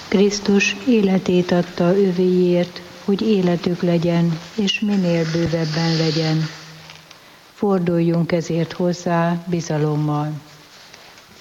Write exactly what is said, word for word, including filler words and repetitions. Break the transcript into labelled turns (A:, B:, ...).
A: Krisztus életét adta övéiért, hogy életük legyen, és minél bővebben legyen. Forduljunk ezért hozzá bizalommal.